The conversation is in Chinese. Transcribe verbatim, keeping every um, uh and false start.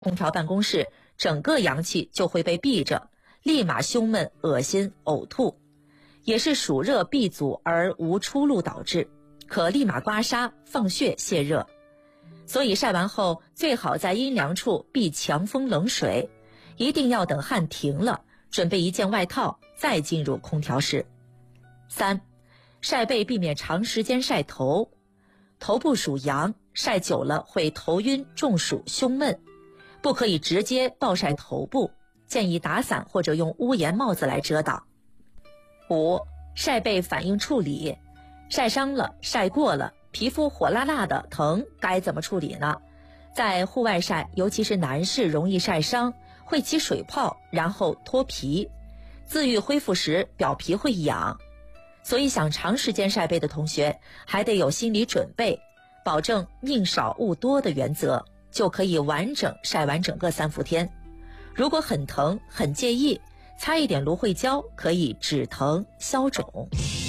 空调办公室，整个阳气就会被闭着，立马胸闷、恶心、呕吐，也是暑热闭阻而无出路导致，可立马刮痧、放血泄热。所以晒完后最好在阴凉处避强风冷水，一定要等汗停了，准备一件外套再进入空调室。三，晒背避免长时间晒头，头部属阳，晒久了会头晕、中暑、胸闷，不可以直接暴晒头部，建议打伞或者用屋檐帽子来遮挡。五，晒背反应处理，晒伤了、晒过了，皮肤火辣辣的疼，该怎么处理呢？在户外晒，尤其是男士容易晒伤，会起水泡，然后脱皮，自愈恢复时表皮会痒，所以想长时间晒背的同学还得有心理准备，保证宁少勿多的原则，就可以完整晒完整个三伏天。如果很疼很介意，擦一点芦荟胶可以止疼消肿。